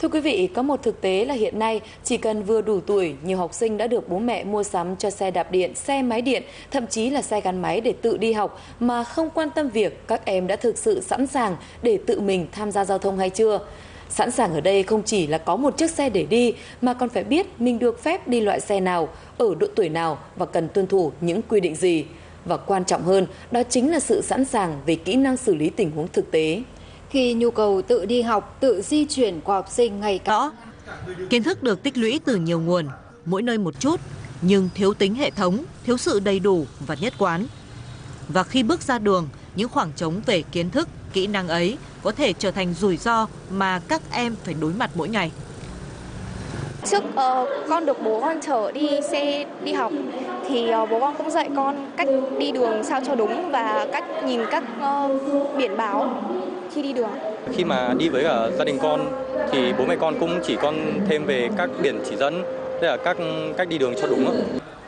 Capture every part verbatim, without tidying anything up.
Thưa quý vị, có một thực tế là hiện nay chỉ cần vừa đủ tuổi, nhiều học sinh đã được bố mẹ mua sắm cho xe đạp điện, xe máy điện, thậm chí là xe gắn máy để tự đi học mà không quan tâm việc các em đã thực sự sẵn sàng để tự mình tham gia giao thông hay chưa. Sẵn sàng ở đây không chỉ là có một chiếc xe để đi mà còn phải biết mình được phép đi loại xe nào, ở độ tuổi nào và cần tuân thủ những quy định gì. Và quan trọng hơn, đó chính là sự sẵn sàng về kỹ năng xử lý tình huống thực tế. Khi nhu cầu tự đi học, tự di chuyển của học sinh ngày càng kiến thức được tích lũy từ nhiều nguồn, mỗi nơi một chút, nhưng thiếu tính hệ thống, thiếu sự đầy đủ và nhất quán. Và khi bước ra đường, những khoảng trống về kiến thức, kỹ năng ấy có thể trở thành rủi ro mà các em phải đối mặt mỗi ngày. Trước uh, con được bố con chở đi xe đi học thì uh, bố con cũng dạy con cách đi đường sao cho đúng và cách nhìn các uh, biển báo khi đi đường. Khi mà đi với cả gia đình con thì bố mẹ con cũng chỉ con thêm về các biển chỉ dẫn, tức là các cách đi đường cho đúng.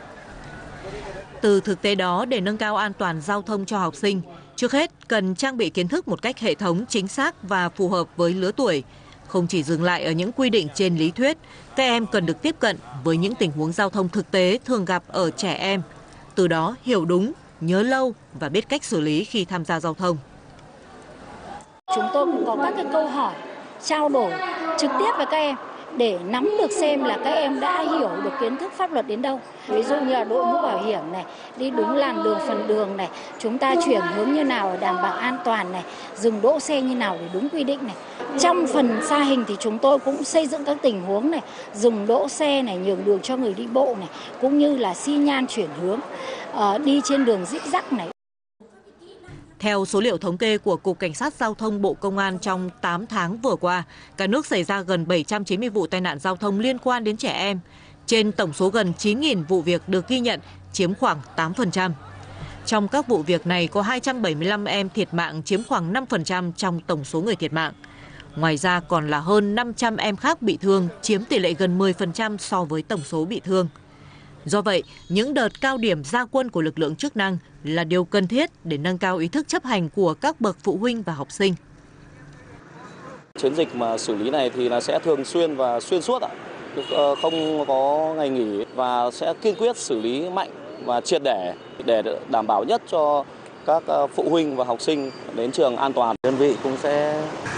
Từ thực tế đó, để nâng cao an toàn giao thông cho học sinh, trước hết cần trang bị kiến thức một cách hệ thống, chính xác và phù hợp với lứa tuổi. Không chỉ dừng lại ở những quy định trên lý thuyết, các em cần được tiếp cận với những tình huống giao thông thực tế thường gặp ở trẻ em. Từ đó hiểu đúng, nhớ lâu và biết cách xử lý khi tham gia giao thông. Chúng tôi cũng có các cái câu hỏi trao đổi trực tiếp với các em để nắm được xem là các em đã hiểu được kiến thức pháp luật đến đâu. Ví dụ như là đội mũ bảo hiểm này, đi đúng làn đường phần đường này, chúng ta chuyển hướng như nào để đảm bảo an toàn này, dừng đỗ xe như nào để đúng quy định này. Trong phần xa hình thì chúng tôi cũng xây dựng các tình huống này, dừng đỗ xe này, nhường đường cho người đi bộ này, cũng như là xi nhan chuyển hướng, uh, đi trên đường zig zag này. Theo số liệu thống kê của Cục Cảnh sát Giao thông Bộ Công an, trong tám tháng vừa qua, cả nước xảy ra gần bảy trăm chín mươi vụ tai nạn giao thông liên quan đến trẻ em. Trên tổng số gần chín nghìn vụ việc được ghi nhận, chiếm khoảng tám phần trăm. Trong các vụ việc này có hai trăm bảy mươi lăm em thiệt mạng, chiếm khoảng năm phần trăm trong tổng số người thiệt mạng. Ngoài ra còn là hơn năm trăm em khác bị thương, chiếm tỷ lệ gần mười phần trăm so với tổng số bị thương. Do vậy, những đợt cao điểm ra quân của lực lượng chức năng là điều cần thiết để nâng cao ý thức chấp hành của các bậc phụ huynh và học sinh. Chiến dịch mà xử lý này thì là sẽ thường xuyên và xuyên suốt ạ, không có ngày nghỉ và sẽ kiên quyết xử lý mạnh và triệt để để đảm bảo nhất cho các phụ huynh và học sinh đến trường an toàn. Đơn vị cũng sẽ